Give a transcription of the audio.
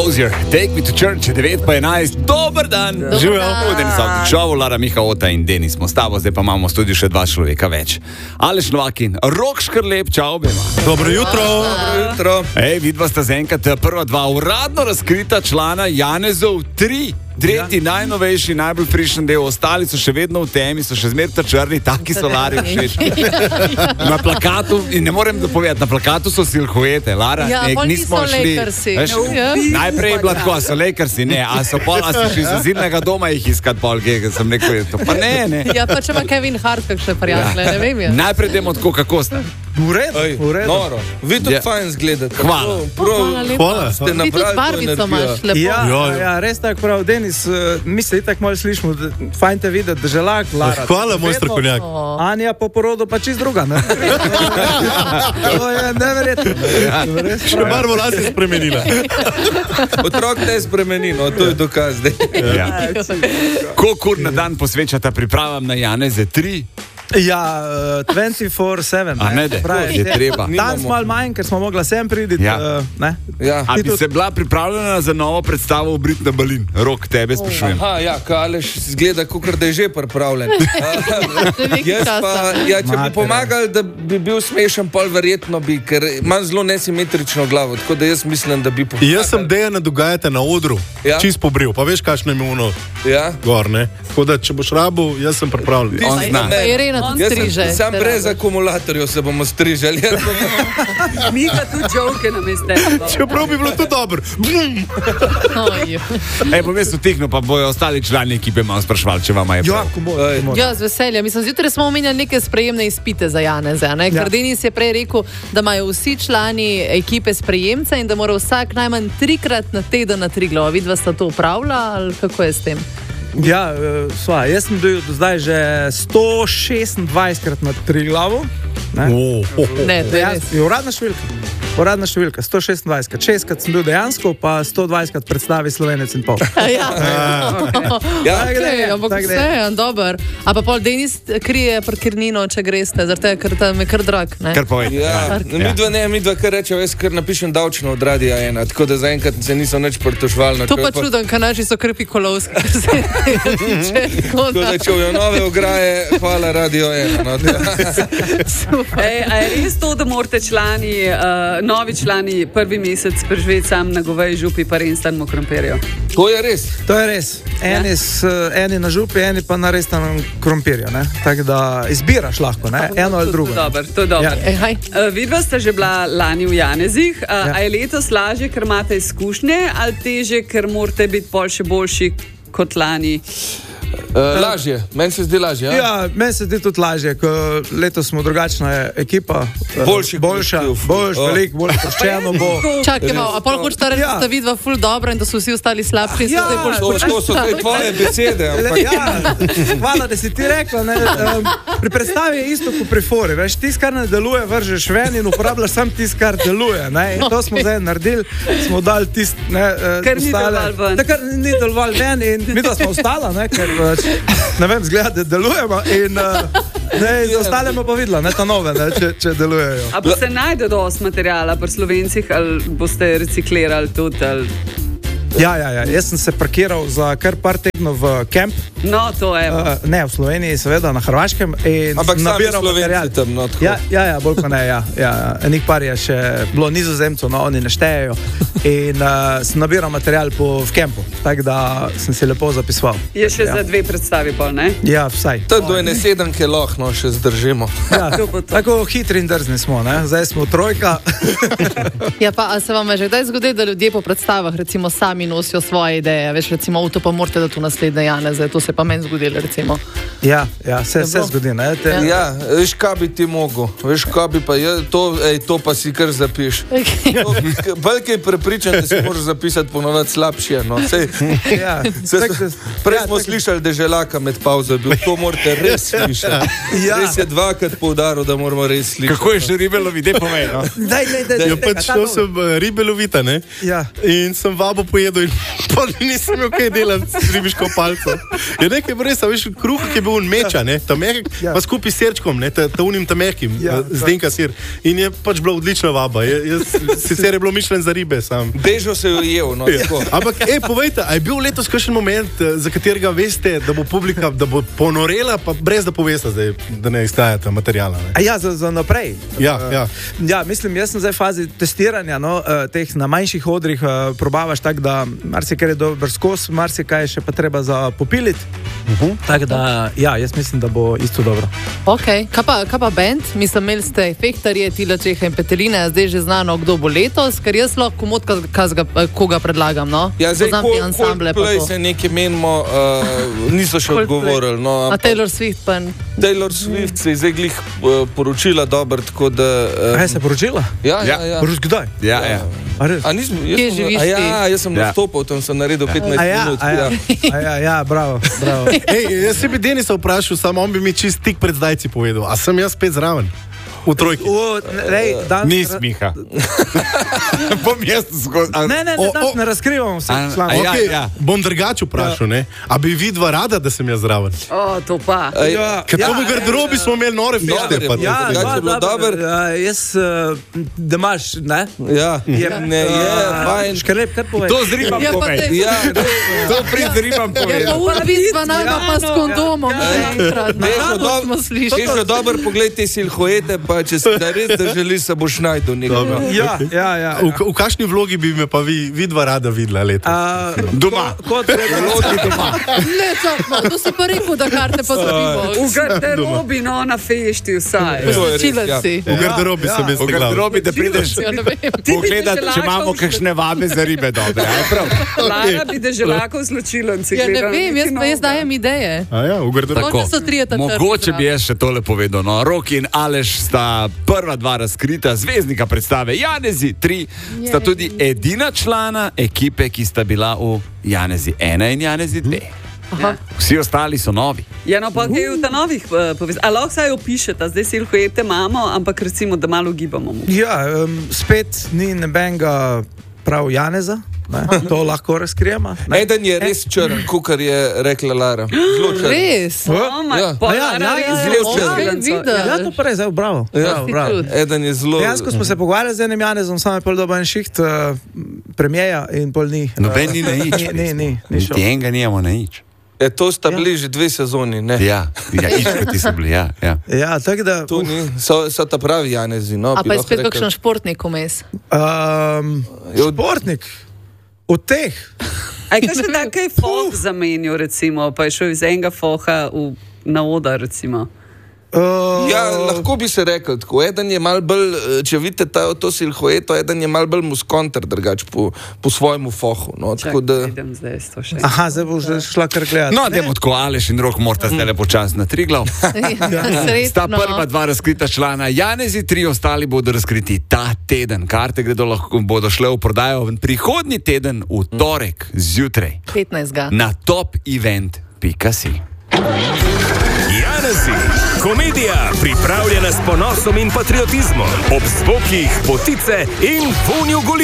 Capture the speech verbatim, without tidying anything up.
Hozier, Take Me to Church, devet pa enajst, dober dan! Živijo, Denis Avtičov, Lara Miha Ota in Denis smo s tabo, zdaj pa imamo v studiu še dva človeka več. Aleš Novakin, Rok Škrlep, čau obema. Dobro jutro! Dobro jutro! Ej, vidva sta zaenkrat prva dva uradno razkrita člana Janezov tri. Tretji, ja. Najnovejši, najbolj frišen del, ostali so še vedno v temi, so še zmerno črni, taki so Lari všeč. Na plakatu, in ne morem dopovedati, na plakatu so silhuete, Lara, ja, nek, nismo šli. Veš, ja. Najprej je bila tako, a so Lakersi, ne, a so pol, a so šli z zidnega doma jih iskat pol, kaj sem rekel, to pa ne, ne. Ja, pa če ima Kevin Hart kakšne prijatelje, ja. Ne vem, ja. Najprej demo tako, kako sta. V redu, v redu. Noro. Vi tudi ja. Fajn zgledate. Hvala. Prav, Hvala. Ste Ti tudi barvico imaš, lepo. Ja, ja, res tako prav, Denis, mi se itak malo slišimo, fajn te videti, drželak, Lara. Hvala, moj strokovnjak. Anja po porodu pa čist druga, ne? To je neverjetno. Še barvo las je spremenila. Otrok te je spremenil, to je dokaz. Ja. Koliko ur na dan posvečata pripravam na Janeze tri? Ja, dvajset štiri sedem. A ne, Pravi, je treba. Dan smo malo manj, ker smo mogla sem priditi. Ja. Uh, ne? Ja. A bi se bila pripravljena za novo predstavo Brit na Balin? Rok, tebe sprašujem. Aha, ja, Aleš zgleda, kakor da je že pripravljen. Jaz pa, ja, če bi pomagal, da bi bil smešen, pol verjetno bi, ker imam zelo nesimetrično glavo, tako da jaz mislim, da bi pomagal. Jaz sem Dejana dogajate na odru, ja. Čist pobril, pa veš, kakšno je imuno ja. Gor, ne? Tako da, če boš rabil, jaz sem pripravljen. On zna. Jaz sem, sam brez akumulatorjev se bomo strižali. Mi pa tudi žovke nameste. Čeprav bi bilo to dobro. Ej, po mestu tihno, pa bojo ostali člani ekipe malo sprašvali, če vama je prav. Ja, komor, komor. Ja, z veseljem. Mislim, zjutraj smo omenjali neke sprejemne izpite za Janeze, ne? Ker ja. Denis je prej rekel, da imajo vsi člani ekipe sprejemca in da mora vsak najmanj trikrat na teden na Triglav. Vidva sta to upravila ali kako je s tem? Ja, sva, jaz sem bil do zdaj že sto šestindvajsetkrat na Triglavu. Ne, oh, oh, oh. Ne, to je res. Je uradna številka. Uradna številka, sto šestindvajsetkrat. Šestkrat sem bil dejansko, pa sto dvajsetkrat predstavi Slovenec in pol. Ja, ja. Ja, okay, ampak vse je, dober. A pa pol Denis krije parkirnino, če greste, zaradi ker tam je kar drag, ne? Kar povedi. Ja, mi dva ne, mi dva kar rečejo, jaz kar napišem davčno od Radia ena, tako da zaenkrat se niso nič pritožvali. To pa čudem, kaj naši so krpi kolovski. Tako da čujo nove ograje, hvala Radio ena. Ej, a je res to, da morate člani, uh, novi člani prvi mesec preživeti sam na goveji župi pa resnemu krompirju? To je res. To je res. Eni, s, eni na župi, eni pa na resnem krompirju. Tako da izbiraš lahko, ne? Eno ali drugo. To je dobro, to je dobro. Ja. Uh, vidva sta že bila lani v Janezih, uh, ja. A je letos lažje, ker imate izkušnje, ali teže, ker morate biti pol še boljši kot lani? Uh, lažje, meni se zdi lažje. Ja, ja meni se zdi tudi lažje, ker letos smo drugačna ekipa. Boljši, boljša, boljš, oh. Veliko, bolj sproščeno bo. Čakaj malo, a pol hočete reči, da sta vidva ful dobra in da so vsi ostali slabši? Ja, to, to so kaj tvoje besede. Ja, hvala, da si ti rekla. Ne, um, pri predstavi je isto kot pri fori. Veš, tis, kar ne deluje, vržeš ven in uporabljaš sam tis, kar deluje. Ne, in to smo zdaj naredili, smo dali tist, ne, uh, kar ni deloval ven. Da, kar ni deloval ven in mi da smo ostala, ne, ker ne vem, zgleda, da delujemo in uh, ne, za ostale pa videla, ne ta nove, ne, če, če delujejo. A pa se najde dosti materijala pri Slovencih, ali boste reciklirali tudi? Ali... Ja, ja, ja, jaz sem se parkiral za kar par tednov v kamp. No, to je. Uh, ne, v Sloveniji, seveda, na Hrvaškem. Ampak sami Slovenci tam, no, tako. Ja, ja, ja, bolj pa ne, ja. ja. Enih par je še bilo Nizozemcev, no, oni ne štejejo. In uh, sem nabiral material po, v kampu, tako da sem si lepo zapisoval. Je še ja. Za dve predstavi pol, ne? Ja, vsaj. To je do ene sedemke lahko, no, še zdržimo. Ja, tako hitri in drzni smo, ne? Zdaj smo trojka. Ja, pa a se vam je že kdaj zgodilo, da ljudje po predstavah, recimo, sami nosijo svoje ideje, veš, recimo, avto pa morate dati v naslednje Janeze, to se pa meni zgodilo, recimo. Ja, ja, se, se zgodi, ne? Te... Ja. Ja, veš, kaj bi ti mogel, veš, kaj bi pa, je, to, ej, to pa si kar zapiš. Velikaj prepričan, da si moraš zapisati ponovati slabše, no, sej. Ja, se, tak, prej ja, smo tak... slišali, da želaka med pauzo je bil, to morate res slišati. Ja. Res je dvakrat poudaril, da moramo res slišati. Kako je še ribe lovite, povej, no? Daj, daj, daj, ja, pač to sem ribe lovita, ne? Ja. In sem vabo pojedel jedel in pa nisem imel kaj delati s ribiško palco. Je nekaj res, veš, kruh, ki je bil meča, ne, ta mehek, Ja. pa skupaj s sirčkom, ne, ta, ta unim ta mehkim, Ja, ja, zdenka sir. In je pač bila odlična vaba. Je, je, sicer je bilo mišljen za ribe sam. Dežo se je ujel, no, Ja. tako. Ampak, ej, povejte, a je bil letos kakšen moment, eh, za katerega veste, da bo publika, da bo ponorela, pa brez da poveste, zdaj, da ne izstajate materijala, ne? A ja, za, za naprej. Ja, ja. Ja, mislim, jaz sem zdaj v fazi testiranja, no, eh, teh na manjših odrih uh, probavaš tako, da marsikaj je dober skos, marsikaj je še pa treba za popiliti. Uh-huh. Tako da, ja, jaz mislim, da bo isto dobro. Okay. Kaj pa, kaj pa band? Mislim, imeli ste Fehtarje, Tila Čeha in Petelina, zdaj že znano, kdo bo letos, ker jaz lahko komod ka- kazga, koga predlagam. No? Ja, zdaj, Poznam te ansamble pa Coldplay to. se nekaj menimo, uh, niso še Coldplay. odgovorili. No, A Taylor Swift pa... Taylor Swift se je zdaj glih uh, poročila dobro, tako da... Uh, Kaj se je poročila? ja, ja, Ja. ja. Poroč kdaj? Ja, ja. A res? A nisem, jaz Kje sem, živiš a ja, ti? jaz sem Ja. nastopil, tam sem naredil petnajst A ja, minut. a ja, a ja, ja, bravo, bravo. Ej, jaz si bi Denisa vprašal, samo on bi mi čist tik pred zdajci povedal. A sem jaz spet zraven? V trojki. O, rej, dan, Nis, Miha. Bom jaz skozi. a- Ne, ne, ne, O, danes o. ne razkrivamo vse A- članke. a ja, Okay, ja. Bom drugače vprašal, ne? A bi vidva rada, da sem jaz zraven? O, to pa. Ej, Ja, Ker ja, to v garderobi smo imeli nore feste. je pa bilo. to- Ja, Drugače dva, je bilo dobro, dobro. ja, jaz, uh, da imaš, ne? Ja, ne, je, fajn. Škrlep, kar poveš. To z ribam Ja, pa povej. te- Ja, To pri z ribam Ja, povej. pa urbistva najma pa s kondomom. Enkrat, Veš, na no, smo dob- slišali. veš, no, dobro pogled te silhuete, pa če si da res, da želiš, se boš najdel Dobro. nekaj. Ja, ja, ja. V, v kakšni vlogi bi me pa vi, vidva rada videla letos? A, Doma. Kot, kot gledalci. Ne, čakaj, to si pa rekel, da karte pozabimo. V garderobi, no, na fešti vsaj. To je res, Čilen ja. si. V garderobi ja. sem jaz V glav. garderobi, da prideš Ja, ne vem. pogledat, če imamo kakšne vabe za ribe dobre. a je prav? Lara bi deželakov zločilenci. Ja, ne gledala vem, jaz pa jaz nekaj dajem ideje. A ja, v garderobi. Tako. So trije ta Mogoče trg, bi jaz še tole povedal. No. Roki in Aleš sta prva dva razkrita zvezdnika predstave. Janezi tri sta tudi edina člana ekipe, ki sta bila v Janezi ena in Janezi dve. Aha. Vsi ostali so novi. Ja, no, pa kaj v ta novih uh, povezav. A lahko saj opišete, zdaj silhuete imamo, ampak recimo, da malo gibamo. Ja, um, spet ni nobenega prav Janeza, ne? To lahko razkrijemo. ne. Eden je res črn, kot je rekla Lara. Zelo črn. Res? O, ma, Ja. pa A ja, Lara ja, res ja, zelo ja, črnca. ja, videl. Ja, to pa res, zdaj, bravo. Ja. bravo, bravo. Tudi. Eden je zelo. Dejansko smo se pogovarjali z enim Janezom, samo je pol doben en šiht uh, premijeja in pol ni. Noben ni na nič. Ni, ni, ni, ni šel. Niti enega nijemo na nič. E, to sta bili že dve sezoni, ne? Ja, ja nič, kot ti so bili. Ja, ja. Ja, tako da. To ni, so, so ta pravi Janezi. No, A bi pa je lahko spet rekli. kakšen športnik vmes. Um, Je od- športnik. Od teh. Aj, kaj še takaj foh zamenil, recimo, pa je šel iz enega foha v, na oda, recimo. Uh, Ja, lahko bi se rekel tako. Eden je mal bolj, eh, če vidite ta, to silhueto, eden je mal bolj muskonter, drugač po, po svojemu fohu. No, tako Čakaj, da, idem zdaj s to še. Aha, zdaj bo že šla kar gledati. No, dajmo tako, Aleš in Rok morata zdaj lepo čas na Triglav. Sta prva dva razkrita člana Janezi, tri ostali bodo razkriti ta teden. Karte gredo lahko, bodo šle v prodajo prihodnji teden v torek zjutraj petnajstega. na top event pika si. Janezi, komedija pripravljena s ponosom in patriotizmom, ob zvokih potice in vonju goli.